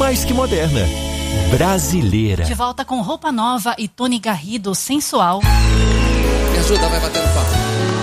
mais que moderna. Brasileira. De volta com Roupa Nova e Tony Garrido, Sensual. Me ajuda, vai bater no papo.